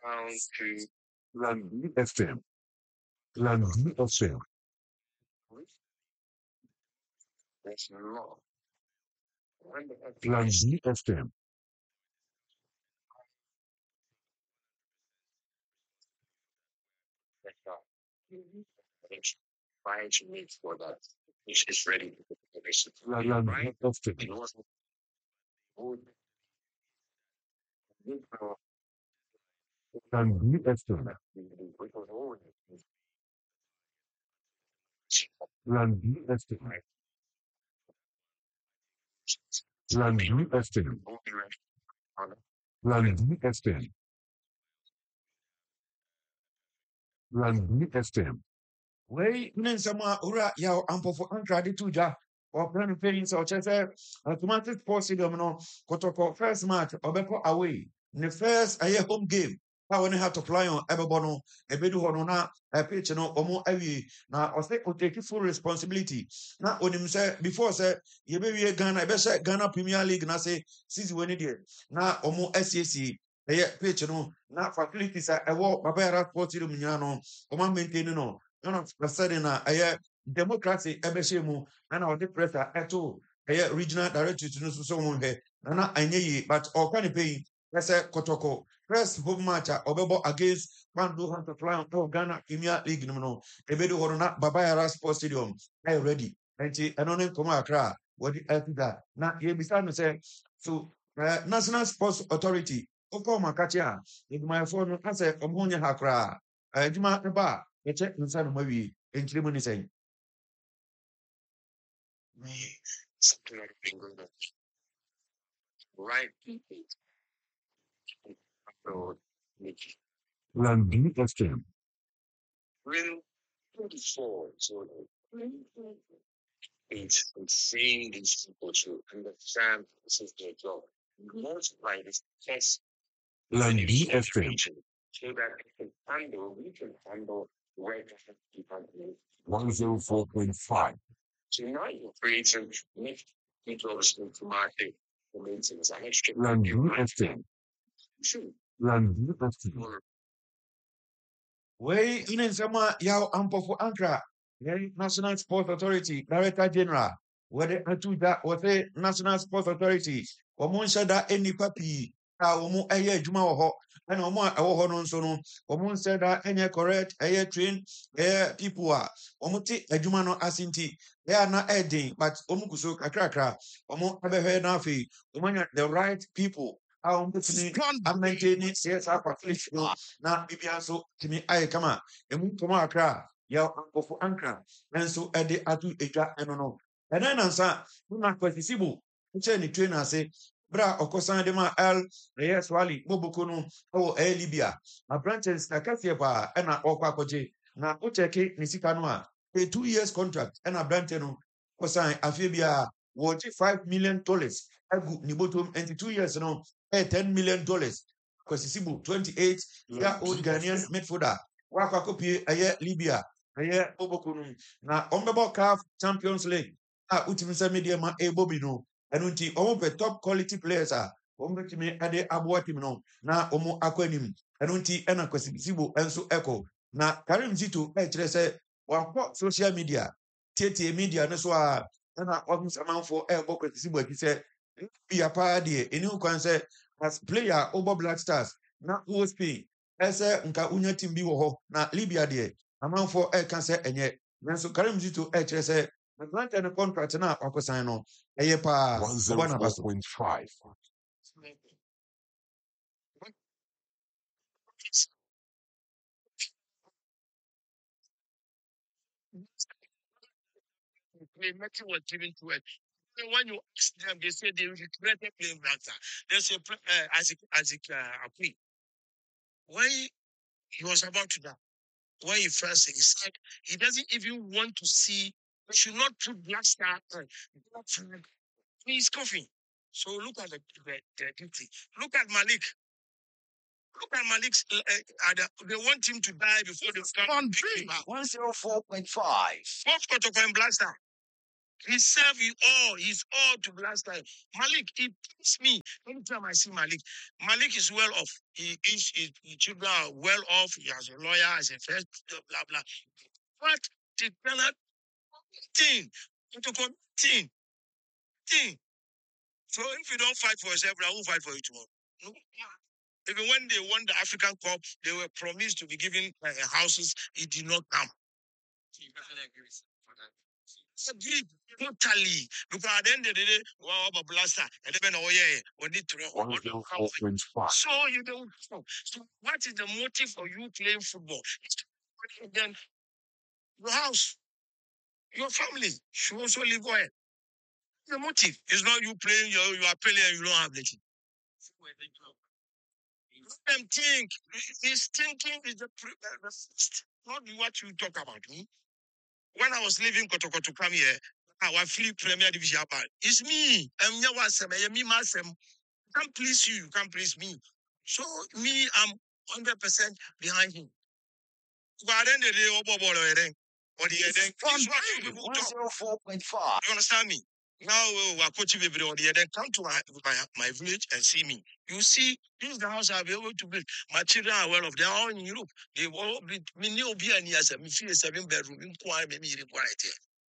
down to Landi FM. Landi FM. That's a lot. Landi FM. Trying to make sure that it's ready to put the basic. Landi FM. Landi FM. Landi FM. Landi FM. Landi FM. Landi FM. Wei ne nsɛm a owura yaw ampɔfo ankrade to dwa ɔpɛ no pɛyi sɛ ɔkyerɛ sɛ automatic sports stadium no kɔtɔkɔ first match ɔbɛkɔ away ne first ɛyɛ home game a wɔne ha to lion ɛbɛbɔ no ɛbɛdu hɔ no na pitch no ɔmo awie na ɔsɛ ɔtake full responsibility na onim sɛ before sɛ yɛbɛwie Ghana ɛbɛhyɛ Ghana Premier League na sɛ season wɔ ne deɛ na ɔmo asiesie ɛyɛ pitch no na facilities a ɛwɔ Babayara Sports Stadium nyinaa no ɔmo maintain no none of the sudden ɛyɛ democracy ɛbɛhyɛ mu ɛna ɔde pressure ɛto ɛyɛ regional director no so wɔn hwɛ na anyɛ yie but ɔka ne pɛ yi ɛsɛ kɔtɔkɔ first home match a ɔbɛbɔ against Kwandu Hunter Lion ɛwɔ Ghana Premier League no ɛbɛdu hɔ no na Babayara Sports Stadium ɛyɛ ready nti ɛno ne nkɔmɔ akra a wɔde ɛti da na yɛbisa no sɛ so National Sports Authority wokɔ ɔmo akakye a adwumayɛfoɔ no asɛ ɔmo ho nyɛ ha koraa adwuma ɛba a yɛkyɛ nsa no ma wie nkyerɛ mu ne sɛn Something like bingo. Right. So, Landi FM. Really, 24. So, it's seeing these people to understand this is their job. Multiply this test. Landi FM. So that we can handle where different people 104.5. So now you're creating people to market the maintenance and extra. Landi FM. Landi FM. wei ne nsɛm a yaw ampɔfo ankra yɛn National Sports Authority Director General wɔde ato da wɔsɛ National Sports Authority wɔn nhyɛ da nnipa pii a wɔn ɛyɛ adwuma wɔ hɔ ɛna wɔn a ɛwɔ hɔ no nso no wɔn nhyɛ da ɛnyɛ correct ɛyɛ train ɛyɛ people a wɔn te adwuma no ase nti ɛyɛ ana ɛden but wɔn gu so kakrakra wɔn ɛbɛhwɛ n'afei wɔn anya the right people a wɔn bɛtumi amɛnte ne CSR facility no na bibia nso tumi ayɛ kama emu nkɔmɔ akra a yɛ ankɔfo ankra nso ɛde ato edwa ɛno no ɛdan nansa na kwasisi bo nkyɛn ne train ase bra ɔkɔsan de ma L ɛyɛ swali boboko no ɛwɔ ɛyɛ Libya abranches akɛseɛ paa ɛna ɔkɔ akɔgye na ɔkyɛke ne sika no a 2 years contract ɛna abrante no kɔsan afie bia wɔgye $5 million agu ne bɔtɔm ɛnti 2 years no $10 million kwasisi bo 28-year-old Ghanaian midfielder wakɔ akɔpie ɛyɛ Libya ɛyɛ boboko no na ɔmbɛbɔ CAF Champions League a utimi sɛ media ma ebobi no ɛno nti ɔmo pɛ top quality players a ɔmo betumi ɛde aboa team no na ɔmo akɔ anim ɛno nti ɛna kwasisibo ɛnso ɛkɔ na Karim Zito ɛkyerɛ sɛ wakɔ social media tietie media no so a ɛna ɔmo samanfo ɛbɔ kwasisibo akyi sɛ bia paa deɛ ɛni kwan sɛ as player ɔbɔ Black Stars na OSP ɛsɛ nka unya team bi wɔ hɔ na Libya deɛ amanfo ɛka sɛ ɛnyɛ nanso Karim Zito ɛkyerɛ sɛ Atlanta no contract na wakosan no ɛyɛ paa 104.5. Nothing was given to it. When you ask them, they say they regretted playing Blackster. They say Isaac Akwi. When he was about to die, when he first he said he doesn't even want to see. We should not put Blackstar on. He's coughing. So look at the duty. Look at Malik. Look at Malik's. They want him to die before they come. 104.5. Fourth quarter for Blackstar. He served you all. He's all to Blaster. Malik, he pleased me. Anytime I see Malik, Malik is well off. His children are well off. He has a lawyer, as a first, blah, blah. What did Bernard think? Thing. So if you don't fight for yourself, I will fight for you tomorrow. No. Even when they won the African Cup, they were promised to be given houses. It did not come. So you definitely agree with that. Agree totally. Because at the end of the day, wow, Blaster, and then we need to know. So you don't know. So what is the motive for you playing football? Then your house, your family should also live well. The motive is not you playing, you are playing and you don't have the team. Let them think. This thinking is the first, not what you talk about me. When I was leaving Kotoko to come here, our free Premier Division, it's me. Can't please you, you can't please me. So me, I'm 100% behind him. But at the end of the day, or the then 104.5. You understand me? Now we're coaching everybody, then come to my village and see me. You see, this is the house I'll be able to build. My children are well off. They're all in Europe. They all be me new be and yes, me feel a 7-bedroom. Maybe require it here.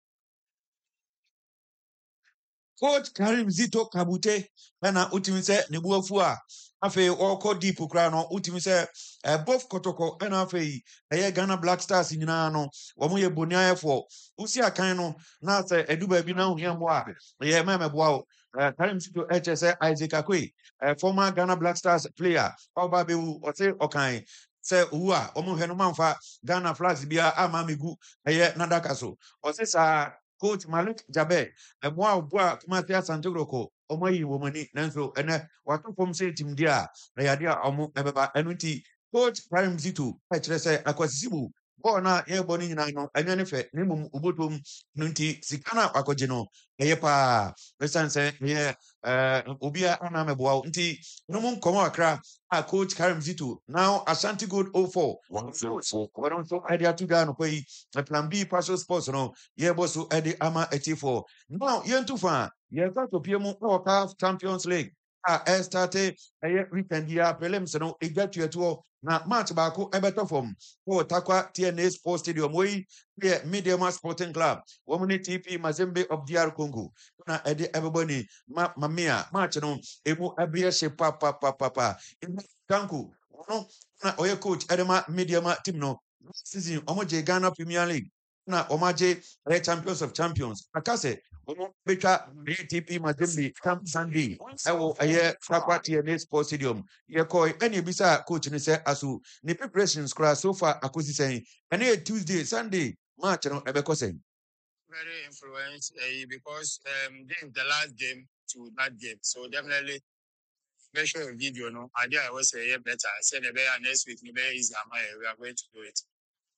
Coach Karim Zito Kabute na utimi sɛ ne bu afu a afei ɔkɔ deep kura no utimi sɛ both Kotoko na afei ɛyɛ Ghana Black Stars nyinaa no wɔn yɛ boniayɛfoɔ usi akan no na sɛ edu baabi na ohia mo a ɛyɛ mɛmɛboa o Karim Zito ɛkyɛ sɛ Isaac Akwe former Ghana Black Stars player ɔba bɛwu ɔte ɔkan sɛ owu a wɔn hwɛ no manfa Ghana flags bia ama megu ɛyɛ nadaka so ɔse saa Coach Malik Jabe, and wow, Kumatia Santigroko, Omoyi Womani, Nanso, and what from say Tim Dia, Rayadia Omo Ebeba, Enuti, Coach Prime Zitu, Petrese, Aquasibu, Bona, Ebony Nino, and Yanife, Nimum Ubutum, Nunti, Sikana Aquageno, Eyepa, Resanse, yeah, Ubia Anamebo, Nti, Numum Komokra, Coach Karim Zitu, now Ashanti Good 04, 104, so idea to Gano Pay, a plan B partial sports, no, Yebosu Eddie Ama 84. Now, yen too far, yes, that of Piemo or Calf Champions League. Started a weekend here, prelims, no, it got you at all. Now, match back, Ebeto from Takwa TNA Sports Stadium, we here, Mediama Sporting Club, Womani TP Mazembe of DR Congo. Na Eddie everybody, Mamia, match no, Emu Abia She Papa. In Kanku, no, Oya coach, Edema Mediama team no, season, Omoje Ghana Premier League. Na Omaje Champions of Champions. Akase, Betwa BTP Mazembe Camp Sunday. Ewo eye Takwa TNA Sports Stadium. Ye koi any bisa coach ni say asu ni preparations kra so far akosi saying. Any Tuesday, Sunday match no ebeko saying. Very influenced because this is the last game to that game. So definitely make sure your video, no. Idea I was say better. I said the better next week, we are going to do it.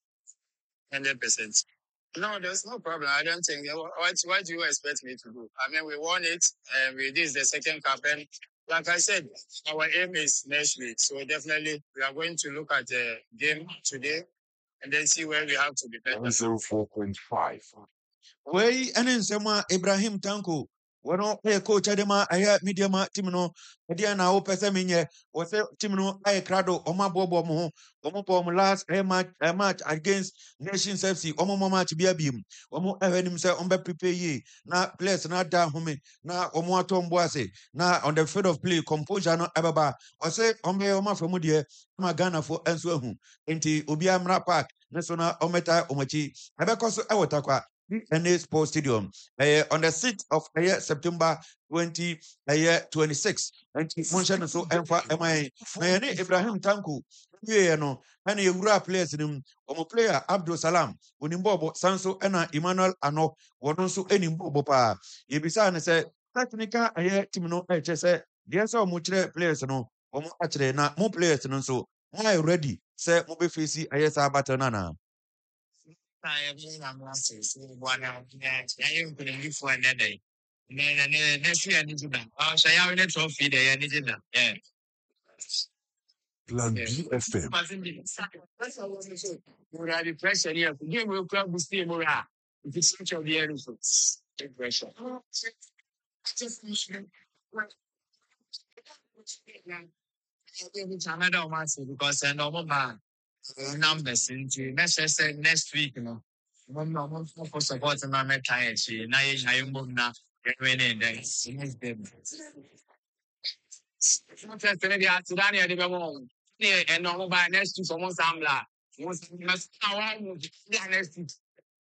100%. No, there's no problem. I don't think. What do you expect me to do? I mean, we won it, and this is the second cup. And like I said, our aim is next week. So definitely, we are going to look at the game today and then see where we have to be better. 104.5. Wey ene nsema Ibrahim Tanko wono e coach adema aya mediama team no e na wo pese menye wo se team no ay krado omabobo mo omo last match against Nations FC omo match bia biem omo ehwenim se ombe prepare yi na players na da home na omo atombo ase na on the field of play composure no ebaba o se omo from de ma Ghana for enso ahu enti obi amra park ne so na ometa omachi ebekoso ewotakwa NA Sports Stadium on the 6th of September 2026. And Monshan so MI Ibrahim Tanku, no, and a Ura players in him, player Abdul Salam, Unimbobo, Sanso, and Emmanuel Ano, one also any Bopa. Yebisa said, Technica, I hear Timno HSA, there's so much players, no, actually, not more players, and so. Why ready? Say, Mobi Facey, I yes, Abatanana. I am last year, so one out. I am going to live for another day. Next year, I need to know. I'll say, I will trophy there. I need to know. Yeah. Plan B FM. That's all I want to say. We're going to pressure here. Game will come with steam. It's such a beautiful. Another one because I know my numbers into next week, you know. I'm for supporting my client. Now you move now. You're winning. Then next day. Sometimes maybe I sit down here. They go and no by next week. Someone samla. Once next week.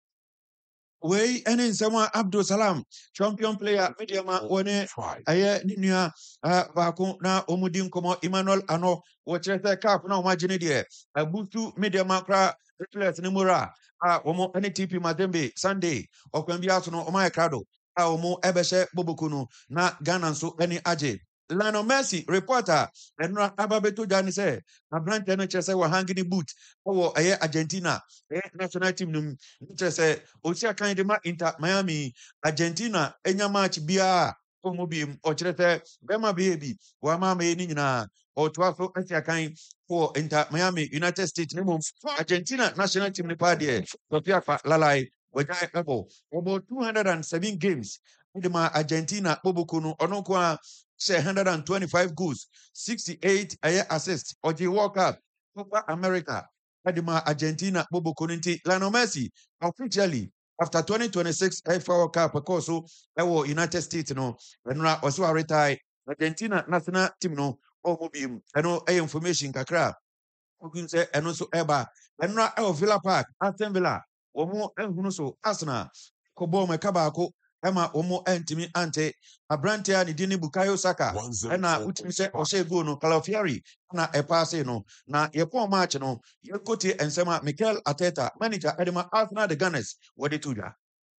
Wei ɛne nsɛm a Abdul Salam champion player medium a wɔne 5. ɛyɛ ne nua baako na ɔmu di nkɔmmɔ Emmanuel Ano wɔkyerɛ sɛ cap na ɔmo agye ne deɛ abutu medium a koraa players ne mu a wɔn ne TP Mazembe Sunday ɔkwan bi aso no ɔmo ayɛ krado a ɔmo ɛbɛhyɛ Boboko no na Ghana nso ɛne agye Lionel Messi reporter ɛnura aba bɛto gya ne sɛ aberanteɛ no kyerɛ sɛ wɔhangi ne boot ɛwɔ ɛyɛ Argentina ɛyɛ national team no mu ne kyerɛ sɛ osi akan de ma Inter Miami Argentina enya match biara ɔmo bi mu ɔkyerɛ sɛ bɛma bɛyɛ bi wɔama ama yɛ ne nyinaa ɔtoa so asi akan wɔ Inter Miami United States ne mu Argentina national team ne paa deɛ Sofia Lalai wɔgyae ɛbɔ wɔbɔ 207 games ɛde ma Argentina Boboko no ɔno nko a 125 goals, 68 assists, Oji World Cup, Copa America, Adima Argentina, Bobo Konunti, Lionel Messi, officially after 2026 FIFA World Cup, also United States, no, and also retire Argentina national team, no, Mobim, I know information, Kakra, who say, and also Eba, and Villa Park, Aston Villa, Omo, and Hunuso, Arsenal, Koboma Kabako, Emma Omo Antimi Ante, Abrantia ni dini Bukayo Saka, ena utimi se ose go no Calafieri, na epase no, na yepo match no, yekote ensema Mikel Arteta, manager Edema Arsenal the Gunners, what it tuja.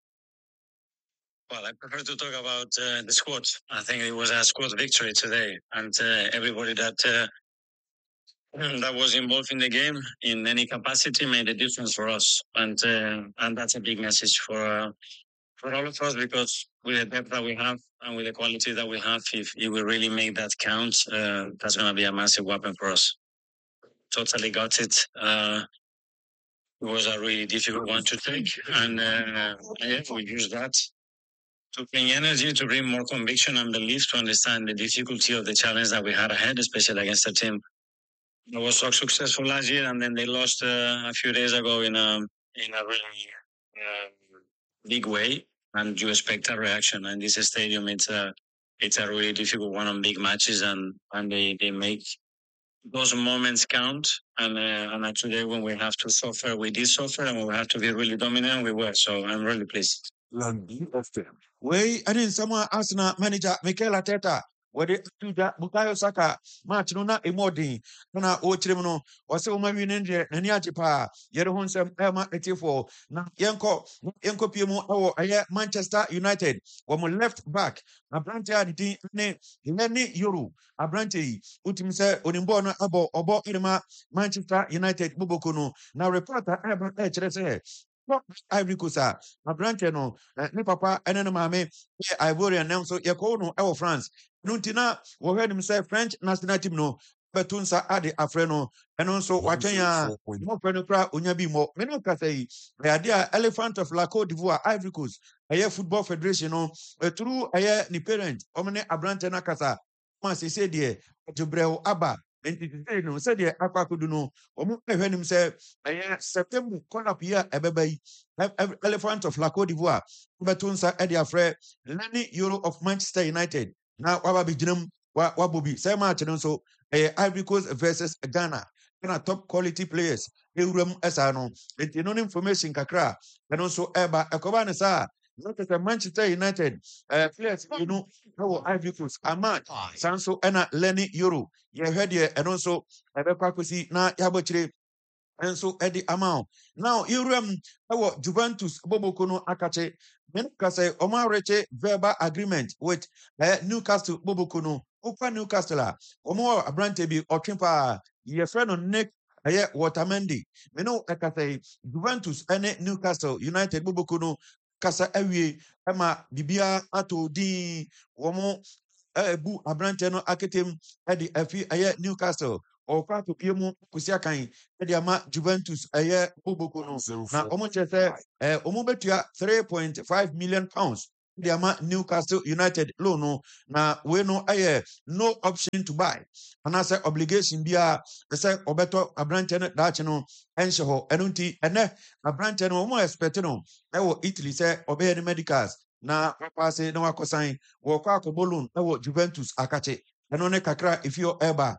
Well, I prefer to talk about the squad. I think it was a squad victory today, and everybody that that was involved in the game in any capacity made a difference for us, and that's a big message for all of us, because with the depth that we have and with the quality that we have, if we really make that count, that's going to be a massive weapon for us. Totally got it. It was a really difficult one to take, and yeah, we used that to bring energy, to bring more conviction and belief, to understand the difficulty of the challenge that we had ahead, especially against a team that was so successful last year, and then they lost a few days ago in a really big way, and you expect a reaction. And this stadium, it's a really difficult one on big matches, and they make those moments count. And today, when we have to suffer, we did suffer, and when we have to be really dominant, we were. So I'm really pleased. Landi FM. Wei ane nsɛm a Arsenal manager Mikel Arteta wɔde tuja Bukayo Saka match no na emodin na ɔkyerɛ mu no ɔsɛ ɔma wi ne deɛ n'ani agye paa yɛde ho nsɛm ɛma etiefo na yɛnkɔ pie mu ɛwɔ ɛyɛ Manchester United wɔn left back aberante a ne din ne Leny Yoro aberante yi wotumi sɛ onimbo no ɔbɔ irima Manchester United Boboko no na reporter ɛba ɛkyerɛ sɛ Ivory Coast aberante no ne papa ɛne ne maame yɛ Ivorian nam so yɛkɔɔ no ɛwɔ France no nti na wɔhwɛ nim sɛ French national team no bɛto nsa ade afrɛ no ɛno nso watwɛn a mmɔfra no koraa onya bi mmɔ me ne kasa yi ɛyɛ ade a Elephant of La Côte d'Ivoire Ivory Coast ɛyɛ Football Federation no ɛturu ɛyɛ ne parent ɔmo ne aberante no akasa ma sese deɛ adwobrɛw aba nti today no sɛdeɛ akwakodu no ɔmo ɛhwɛ nim sɛ ɛyɛ September kɔnap yi a ɛbɛba yi Elephant of La Côte d'Ivoire bɛto nsa ɛde afrɛ Leny Yoro of Manchester United na waba bɛgyinam wabɔ bi sɛ match no nso ɛyɛ Ivory Coast versus Ghana ɛna top quality players ewuram ɛsaa no nti no information kakra ɛno nso ɛba ɛkɔba ne saa not as a Manchester United players you know how Ivory Coast Amad Sanso and Leny Yoro ye heard ye and also Ebequacosi na Yabochire and so Eddie Amao now Yuram our Juventus Bobokono Akache Menukase Omar Reche verbal agreement with Newcastle Bobokono Opa Newcastle Omo Abrantebi or Chimpa ye friend on neck Watamendi Meno Ekase Juventus and Newcastle United Bobokono kasa awie ema bibia ato din womo bu abrante no aketem edi afi aye Newcastle o kwato piemu kusia kan edi ama Juventus aye Boboko no na omo chese omo betua 3.5 million pounds Diama Newcastle United loan no na we no aye no option to buy and as obligation bia say obeto abrante no daach no enhye ho enunti ene abrante no mo expect no e wo Italy say obey the medicals na papa say na wakosan wo kwa akoboloon e wo Juventus akache eno ne kakra if you ever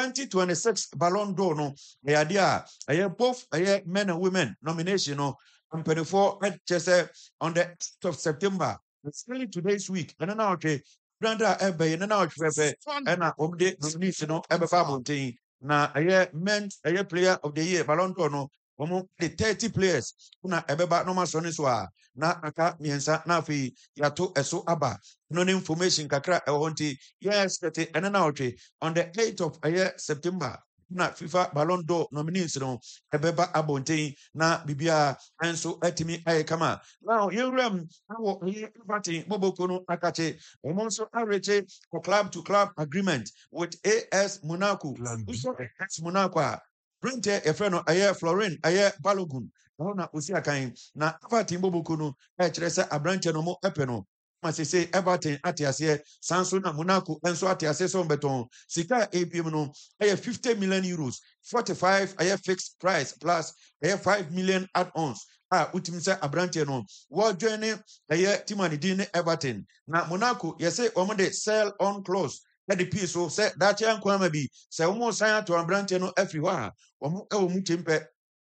2026 Ballon d'Or no dia both men and women nomination no on 24 on the 8th of September. It's really today's week. And now, okay, Branda Ebe, and now, and I update nomination no Ebe Fabontin. Now, men, player of the year, Ballon d'Or no. The 30 players, una ebeba no masoniswa na aka miensa na fi yato eso aba no information kakra ehonti yes that and now on the 8th of September na FIFA Ballon d'Or nominees no ebeba abonten na bibia enso etimi kama now yewram awo party boboko no akache omonso areche for club to club agreement with AS Monaco AS Monaco Printe efreno Florin Balogun na osi akan na Everton boboko no kire se abrante no mo epeno masese Everton atiase sanso na Monaco enso atiase so beton sika APM no 50 million euros 45 fixed price plus 5 million add-ons utim se abrante no wo join timani din Everton na Monaco yese omode sell on clause the piece so say that yan kwama bi say omo san to abrante no afri ho omo mu tempe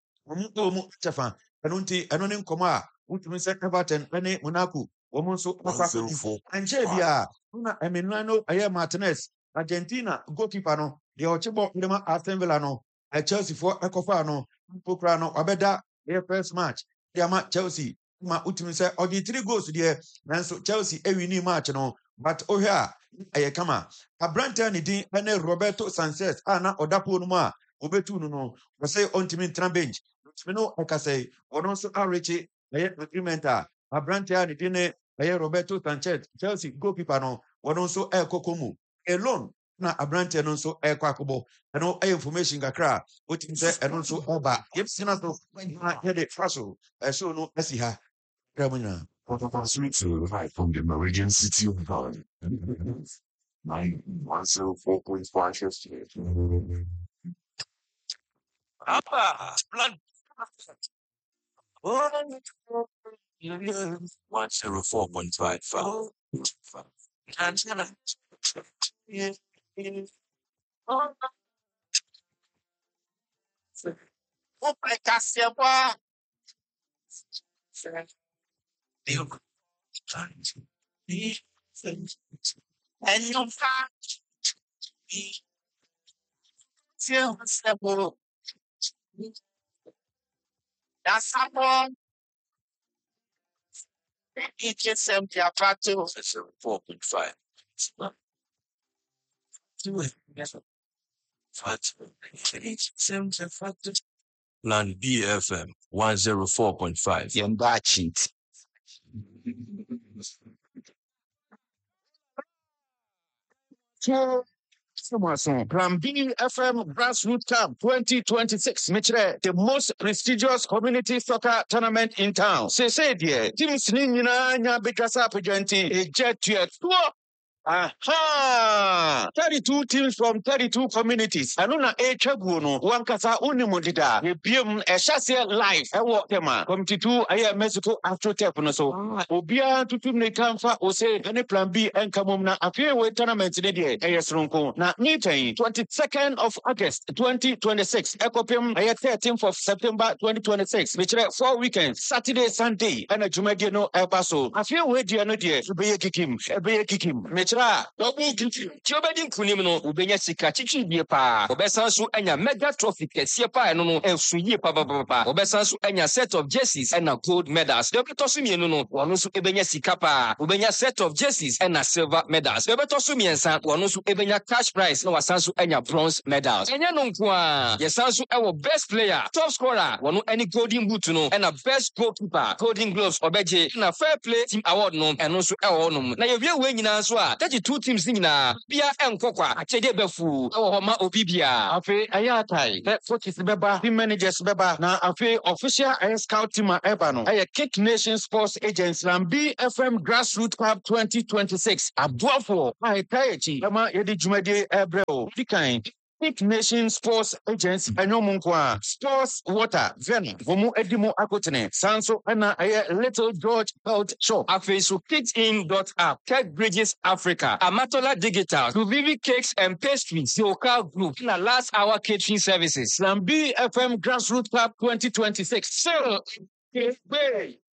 omo chefa enunti eno ne nkoma a utumi se Everton ene Monaco omo so anche bia na Emiliano Martinez Argentina goalkeeper no de ochebo ndema Aston Villa no Chelsea for ekofa no pokra no obeda first match diama Chelsea ma utumi se odi 3 goals there nanso Chelsea ewini match no but ohia kama abrante ni din ene Roberto Sanchez na odapo no ma obetu no we say ontimi tran bench utimi no ekase ono so areche agreement abrante ni din Roberto Sanchez Chelsea goalkeeper no ono so kokomu alone na abrante no so kwakobo eno information kakra otimi se eno so oba yepsina so na hede faso so no asi ha kramunya Live from the Meridian City of God. 104.5 FM. Blood. 104.5. And you that's how it just empty apart to 4.5. Land BFM 104.5. Yambachit. Plan B FM Grassroots Camp 2026. Mitre, the most prestigious community soccer tournament in town. Say dear, teams nina nya bikasa pejenti e jet to Aha! 32 teams from 32 communities. Anuna Chagu no wankasa unimodida. Yebiem Eshase live. Ewo tema. Committee 2 aya Mexico Astrotep no so. Obia tutum ne kamfa ose any plan B enkamum na afie we tournament ne de eyesronko. Na meeting 22nd of August 2026. Ekopem aya 13th of September 2026. Michire 4 weekends. Saturday, Sunday. Ana jumadi no ebaso. Afie we dia no de ebeye kikim. Double duty. Tiobedi kunim no ubenya sika chichi bie pa. Obesan so anya mega trophy kese pa eno no ensuye pa. Obesan so anya set of jerseys and gold medals. Debeto so mienu no wono so ebenya sika pa. Ubenya set of jerseys and silver medals. Debeto so miensa wono so ebenya cash prize no wasan so anya bronze medals. Enya no nko a yesan so ewo best player, top scorer, wono any golden boot no and best goalkeeper, golden gloves obeje na fair play team award no eno so ewo no. Na yewie we nyina so a 32 teams ni na bia enkokwa achede befu ewo ho ma obibia Afe ayatai. Coaches beba, team managers beba. Na afe official scout team eba no. Aye Kick Nation Sports Agents Lambi FM Grassroots Club 2026. Abuafo. Aye kayechi. Ema yedi jumadi ebreo. Dikan. Kick Nation Sports Agents Enyomunkwa Sports Water Vena Vomu Edimo Akotene Sanso Ana Aye Little George Health Shop afesu kitsin.app Tech Bridges Africa Amatola Digital Vivi Cakes and Pastries Yoka Group na Last Hour Catering Services Lambi FM Grassroots Club 2026. So,